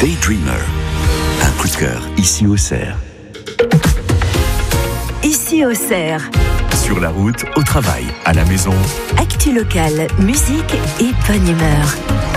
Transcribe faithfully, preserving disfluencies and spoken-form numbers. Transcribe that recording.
Daydreamer. Un coup de cœur, ici au Cerf. Ici au Cerf. Sur la route, au travail, à la maison. Actu locale, musique et bonne humeur.